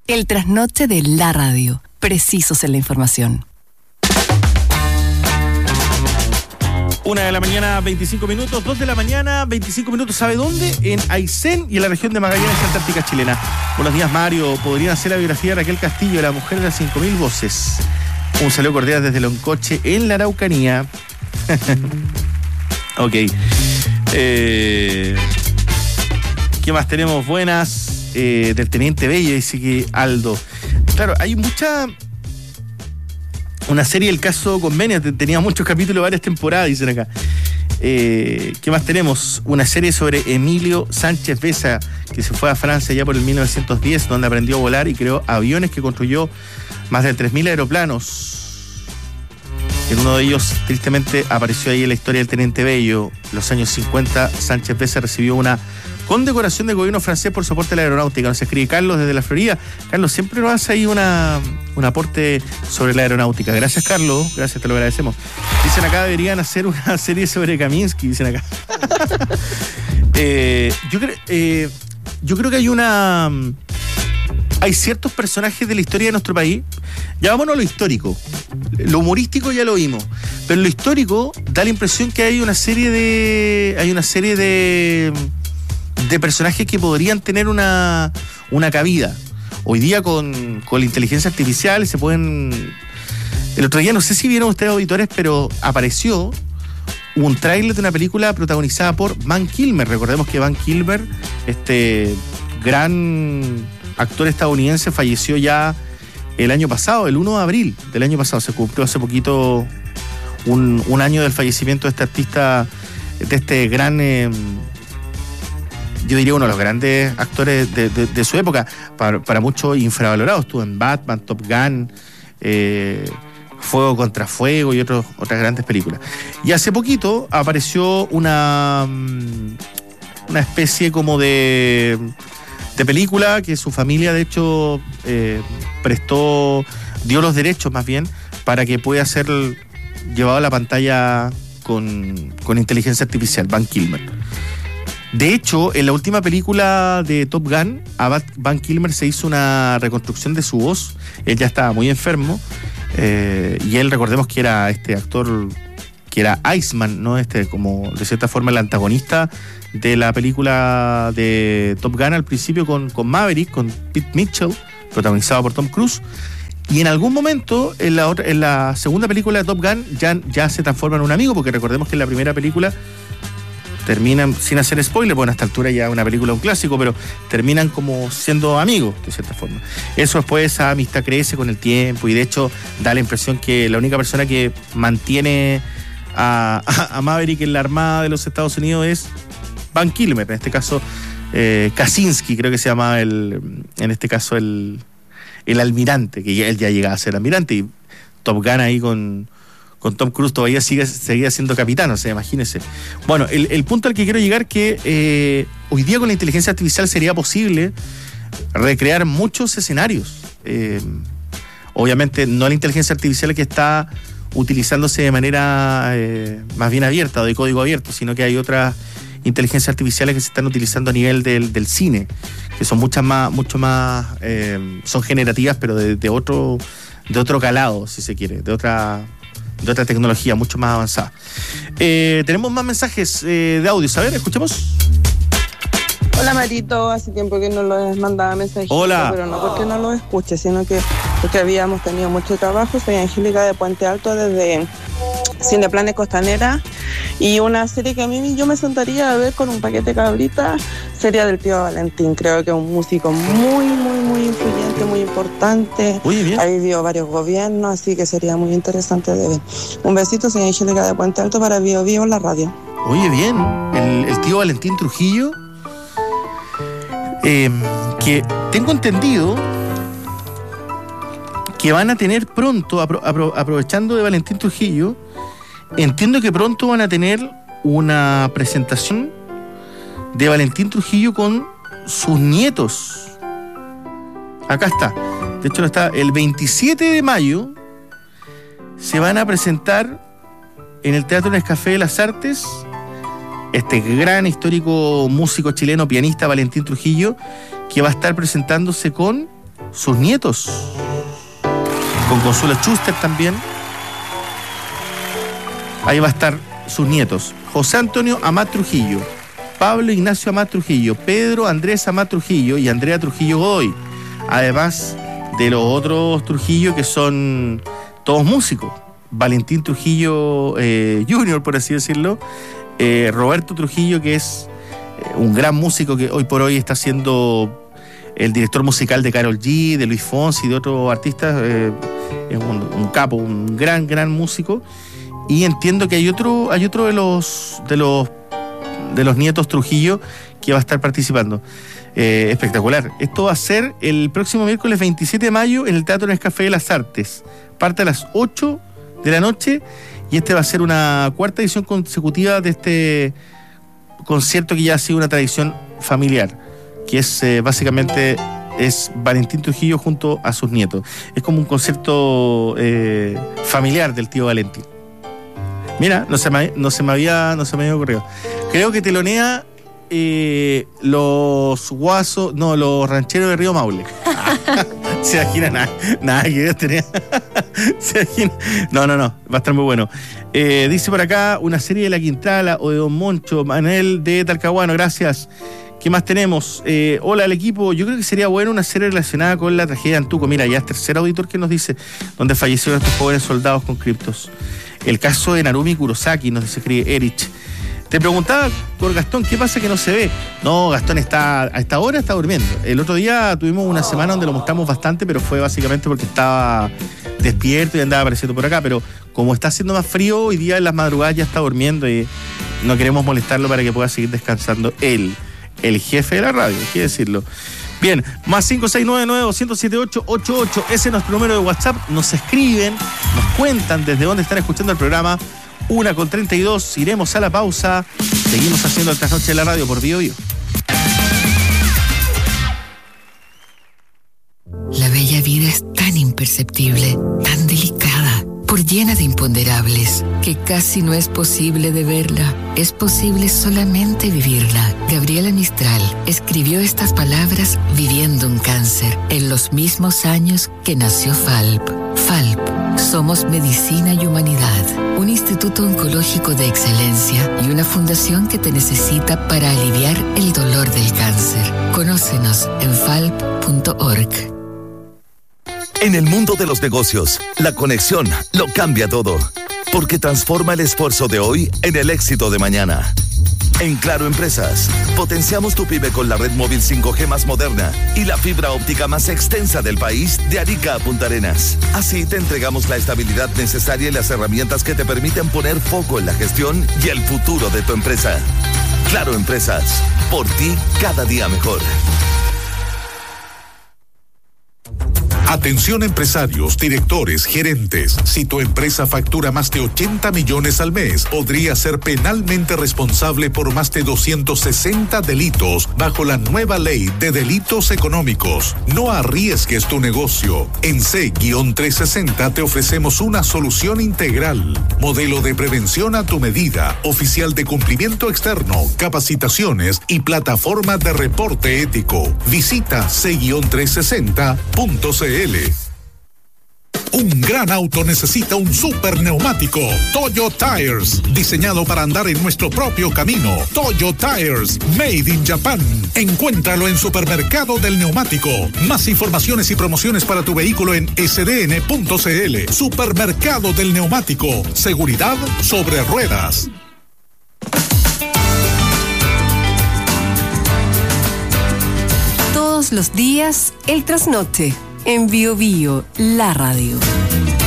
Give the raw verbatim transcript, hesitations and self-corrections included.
El trasnoche de la radio. Precisos en la información. Una de la mañana, veinticinco minutos. Dos de la mañana, veinticinco minutos. ¿Sabe dónde? En Aysén y en la región de Magallanes, Antártica chilena. Buenos días, Mario. ¿Podrían hacer la biografía de Raquel Castillo, la mujer de las cinco mil voces? Un saludo cordial desde Loncoche, en la Araucanía. Ok. Eh, ¿Qué más tenemos? Buenas. Eh, del Teniente Bello, dice que Aldo. Claro, hay mucha... Una serie, El Caso Convenio, tenía muchos capítulos, varias temporadas, dicen acá. Eh, ¿Qué más tenemos? Una serie sobre Emilio Sánchez Besa, que se fue a Francia ya por el mil novecientos diez, donde aprendió a volar y creó aviones que construyó más de tres mil aeroplanos. En uno de ellos, tristemente, apareció ahí en la historia del Teniente Bello. En los años cincuenta, Sánchez Besa recibió una condecoración del gobierno francés por soporte a la aeronáutica. Nos escribe Carlos desde la Florida. Carlos, siempre nos hace ahí una, un aporte sobre la aeronáutica. Gracias, Carlos. Gracias, te lo agradecemos. Dicen acá, deberían hacer una serie sobre Kaminsky, dicen acá. eh, yo, cre- eh, yo creo que hay una... Hay ciertos personajes de la historia de nuestro país. Ya vámonos a lo histórico. Lo humorístico ya lo vimos. Pero en lo histórico da la impresión que hay una serie de... Hay una serie de... de personajes que podrían tener una, una cabida. Hoy día con, con la inteligencia artificial se pueden... El otro día, no sé si vieron ustedes, auditores, pero apareció un tráiler de una película protagonizada por Val Kilmer. Recordemos que Val Kilmer, este gran actor estadounidense, falleció ya el año pasado, el uno de abril del año pasado. Se cumplió hace poquito un, un año del fallecimiento de este artista, de este gran... Eh, yo diría uno de los grandes actores de, de, de su época, para, para muchos infravalorados. Estuvo en Batman, Top Gun, eh, Fuego contra Fuego y otros, otras grandes películas. Y hace poquito apareció una, una especie como de, de película que su familia, de hecho, eh, prestó, dio los derechos más bien, para que pueda ser llevado a la pantalla con, con inteligencia artificial, Val Kilmer. De hecho, en la última película de Top Gun, a Val Kilmer se hizo una reconstrucción de su voz. Él ya estaba muy enfermo. Eh, y él, recordemos que era este actor, que era Iceman, ¿no? Este, como de cierta forma el antagonista de la película de Top Gun al principio con, con Maverick, con Pete Mitchell, protagonizado por Tom Cruise. Y en algún momento, en la, otra, en la segunda película de Top Gun, ya, ya se transforma en un amigo, porque recordemos que en la primera película terminan, sin hacer spoiler, bueno, a esta altura ya es una película, un clásico, pero terminan como siendo amigos, de cierta forma. Eso después, esa amistad crece con el tiempo, y de hecho da la impresión que la única persona que mantiene a, a, a Maverick en la Armada de los Estados Unidos es Val Kilmer, en este caso eh, Kaczynski, creo que se llama el, en este caso el, el almirante, que ya, él ya llegaba a ser almirante, y Top Gun ahí con... con Tom Cruise todavía sigue, seguía siendo capitán, o sea, imagínense. Bueno, el, el punto al que quiero llegar es que eh, hoy día con la inteligencia artificial sería posible recrear muchos escenarios. Eh, obviamente no la inteligencia artificial que está utilizándose de manera eh, más bien abierta o de código abierto, sino que hay otras inteligencias artificiales que se están utilizando a nivel del, del cine, que son muchas más, mucho más, eh, son generativas, pero de, de otro, de otro calado, si se quiere, de otra... de otra tecnología mucho más avanzada. Eh, tenemos más mensajes eh, de audio. A ver, escuchemos. Hola, Marito. Hace tiempo que no les mandaba mensajes. Hola. Pero no porque no los escuche, sino que porque habíamos tenido mucho trabajo. Soy Angélica de Puente Alto, desde Cineplanes Costanera. Y una serie que a mí yo me sentaría a ver con un paquete de cabritas sería del Tío Valentín. Creo que es un músico muy, muy, muy influyente, muy importante. Muy bien. Ha vivido varios gobiernos, así que sería muy interesante de ver. Un besito, soy Angélica de Puente Alto para Bio Bio en la radio. Oye, bien. El, el Tío Valentín Trujillo, eh, que tengo entendido que van a tener pronto, apro, apro, aprovechando de Valentín Trujillo, entiendo que pronto van a tener una presentación de Valentín Trujillo con sus nietos. Acá está. De hecho, está el veintisiete de mayo. Se van a presentar en el Teatro Nescafé de las Artes este gran histórico músico chileno, pianista Valentín Trujillo, que va a estar presentándose con sus nietos, con Consuelo Schuster también. Ahí va a estar sus nietos: José Antonio Amat Trujillo, Pablo Ignacio Amat Trujillo, Pedro Andrés Amat Trujillo y Andrea Trujillo Godoy, además de los otros Trujillo que son todos músicos: Valentín Trujillo eh, junior, por así decirlo, eh, Roberto Trujillo, que es eh, un gran músico que hoy por hoy está siendo el director musical de Karol G, de Luis Fonsi y de otros artistas. Eh, es un, un capo, un gran, gran músico. Y entiendo que hay otro, hay otro de los de los de los nietos Trujillo que va a estar participando. Eh, espectacular. Esto va a ser el próximo miércoles veintisiete de mayo en el Teatro Nescafé de las Artes. Parte a las ocho de la noche y este va a ser una cuarta edición consecutiva de este concierto que ya ha sido una tradición familiar, que es eh, básicamente es Valentín Trujillo junto a sus nietos. Es como un concierto eh, familiar del tío Valentín. Mira, no se me, no se me había no se me había ocurrido. Creo que telonea eh, los guasos, no, los rancheros de Río Maule. Se imagina nada, nada que Dios tenía. Se imagina. No, no, no, va a estar muy bueno. Eh, dice por acá una serie de La Quintala o de Don Moncho, Manuel de Talcahuano, gracias. ¿Qué más tenemos? Eh, hola al equipo, yo creo que sería bueno una serie relacionada con la tragedia de Antuco. Mira, ya es tercer auditor que nos dice, donde fallecieron estos jóvenes soldados con criptos. El caso de Narumi Kurosaki, nos dice Erich. Te preguntaba por Gastón, ¿qué pasa que no se ve? No, Gastón está, a esta hora está durmiendo. El otro día tuvimos una semana donde lo mostramos bastante, pero fue básicamente porque estaba despierto y andaba apareciendo por acá. Pero como está haciendo más frío, hoy día en las madrugadas ya está durmiendo y no queremos molestarlo para que pueda seguir descansando él, el jefe de la radio, hay que decirlo. Bien, más cinco seis nueve nueve, dos cero siete, ocho ocho ocho, ese es nuestro número de WhatsApp. Nos escriben, nos cuentan desde dónde están escuchando el programa. Una con treinta y dos, iremos a la pausa. Seguimos haciendo el Trasnoche de la radio por Bio Bio. La bella vida es tan imperceptible, tan delicada, por llena de imponderables, que casi no es posible de verla. Es posible solamente vivirla. Gabriela Mistral escribió estas palabras viviendo un cáncer en los mismos años que nació Falp. Falp, somos medicina y humanidad, un instituto oncológico de excelencia y una fundación que te necesita para aliviar el dolor del cáncer. Conócenos en falp punto org. En el mundo de los negocios, la conexión lo cambia todo, porque transforma el esfuerzo de hoy en el éxito de mañana. En Claro Empresas, potenciamos tu pyme con la red móvil cinco G más moderna y la fibra óptica más extensa del país de Arica a Punta Arenas. Así te entregamos la estabilidad necesaria y las herramientas que te permiten poner foco en la gestión y el futuro de tu empresa. Claro Empresas, por ti cada día mejor. Atención empresarios, directores, gerentes. Si tu empresa factura más de ochenta millones al mes, podría ser penalmente responsable por más de doscientos sesenta delitos bajo la nueva ley de delitos económicos. No arriesgues tu negocio. En C trescientos sesenta te ofrecemos una solución integral. Modelo de prevención a tu medida, oficial de cumplimiento externo, capacitaciones y plataforma de reporte ético. Visita C trescientos sesenta punto c l. Un gran auto necesita un super neumático. Toyo Tires, diseñado para andar en nuestro propio camino. Toyo Tires, made in Japan. Encuéntralo en Supermercado del Neumático. Más informaciones y promociones para tu vehículo en s d n punto c l. Supermercado del Neumático. Seguridad sobre ruedas. Todos los días, el trasnoche. En Bio Bio, la radio.